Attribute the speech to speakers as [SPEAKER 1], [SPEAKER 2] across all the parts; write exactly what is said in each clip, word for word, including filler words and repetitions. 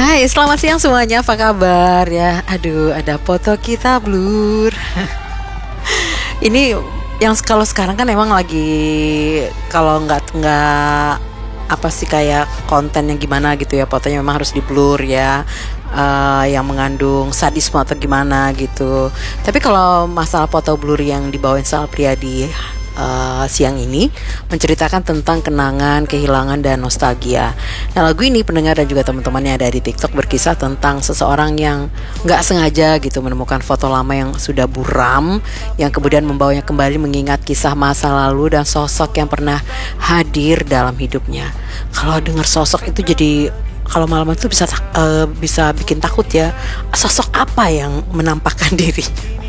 [SPEAKER 1] Hai, selamat siang semuanya. Apa kabar ya? Aduh, ada foto kita blur. Ini yang kalau sekarang kan emang lagi kalau nggak nggak apa sih kayak konten yang gimana gitu ya, fotonya memang harus di blur ya, uh, yang mengandung sadisme atau gimana gitu. Tapi kalau masalah foto blur yang dibawain Sal Priadi Uh, siang ini menceritakan tentang kenangan, kehilangan, dan nostalgia. Nah, lagu ini pendengar dan juga teman-temannya dari TikTok berkisah tentang seseorang yang nggak sengaja gitu menemukan foto lama yang sudah buram, yang kemudian membawanya kembali mengingat kisah masa lalu dan sosok yang pernah hadir dalam hidupnya. Kalau dengar sosok itu jadi kalau malam itu bisa uh, bisa bikin takut ya. Sosok apa yang menampakkan diri?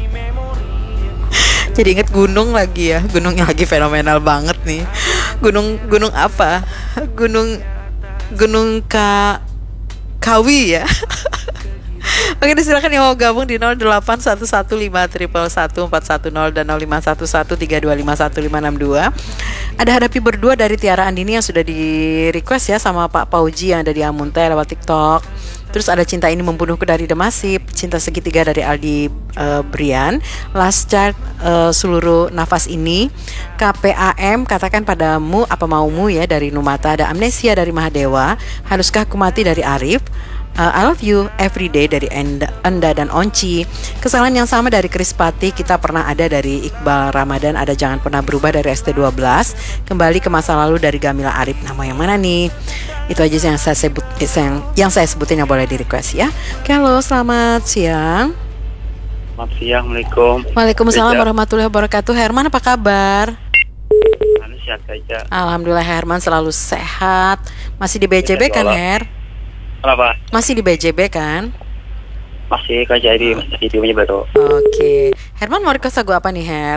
[SPEAKER 1] Jadi inget gunung lagi ya, gunung yang lagi fenomenal banget nih. Gunung gunung apa? Gunung Gunung Ka Kawi ya. Oke, silakan yang mau gabung di nol delapan satu satu lima satu satu empat satu nol dan nol lima satu satu tiga dua lima satu lima enam dua. Ada Hadapi Berdua dari Tiara Andini yang sudah di request ya sama Pak Pauji yang ada di Amunte lewat TikTok. Terus ada Cinta Ini Membunuhku dari Demasif, Cinta Segitiga dari Aldi uh, Brian, Last Chart uh, Seluruh Nafas Ini, K P A M Katakan Padamu Apa Maumu ya dari Numata, ada Amnesia dari Mahadewa, Haruskah Ku Mati dari Arif, Uh, I Love You Everyday dari Enda, Enda dan Onci, Kesalahan Yang Sama dari Chris Pati, Kita Pernah Ada dari Iqbal Ramadan, ada Jangan Pernah Berubah dari S T dua belas, Kembali ke Masa Lalu dari Gamila Arif. Nama yang mana nih? Itu aja yang saya sebut, yang, yang saya sebutin yang boleh di request ya. Oke, halo, selamat siang.
[SPEAKER 2] Selamat siang, Assalamualaikum.
[SPEAKER 1] Waalaikumsalam warahmatullahi wabarakatuh. Herman, apa kabar?
[SPEAKER 2] Anu sehat saja.
[SPEAKER 1] Alhamdulillah, Herman selalu sehat. Masih di B J B kan, Her?
[SPEAKER 2] Kenapa?
[SPEAKER 1] Masih di B J B kan?
[SPEAKER 2] Masih kerja di masih di baru.
[SPEAKER 1] Oke, Herman mau request lagu apa nih, Her?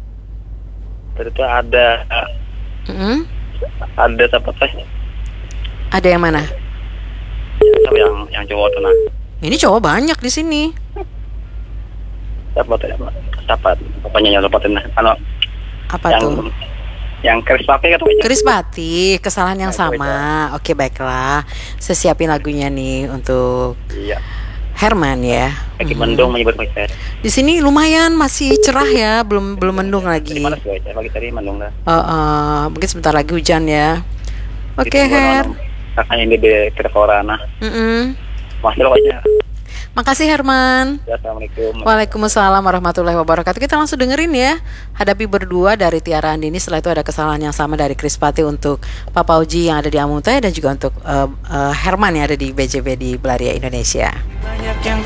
[SPEAKER 2] Terus ada
[SPEAKER 1] Mm-hmm.
[SPEAKER 2] ada siapa sih?
[SPEAKER 1] Ada yang mana?
[SPEAKER 2] Siapa yang yang cowok tuh nah?
[SPEAKER 1] Ini cowok banyak di sini.
[SPEAKER 2] Siapa tuh? Siapa? Bapaknya yang lupa tuh nah. Ano?
[SPEAKER 1] Apa
[SPEAKER 2] yang,
[SPEAKER 1] tuh?
[SPEAKER 2] Yang Chris Pati kan tuh?
[SPEAKER 1] Chris Pati, Kesalahan Yang Sama. Oke, baiklah. Saya siapin lagunya nih untuk
[SPEAKER 2] Iya.
[SPEAKER 1] Herman ya.
[SPEAKER 2] Lagi
[SPEAKER 1] Hmm.
[SPEAKER 2] mendung menyebut pakai.
[SPEAKER 1] Di sini lumayan masih cerah ya, belum belum mendung lagi.
[SPEAKER 2] Di mana sih? Pagi tadi mendung dah.
[SPEAKER 1] Uh, uh, mungkin sebentar lagi hujan ya. Oke, Her.
[SPEAKER 2] Kakaknya ini di Kerkorana.
[SPEAKER 1] Mm-mm.
[SPEAKER 2] Masih lo aja.
[SPEAKER 1] Makasih Herman.
[SPEAKER 2] Ya, Assalamualaikum.
[SPEAKER 1] Waalaikumsalam warahmatullahi wabarakatuh. Kita langsung dengerin ya Hadapi Berdua dari Tiara Andini. Setelah itu ada Kesalahan Yang Sama dari Chris Pati untuk Pak Pauji yang ada di Amuntai, dan juga untuk uh, uh, Herman yang ada di B J B di Belaria Indonesia.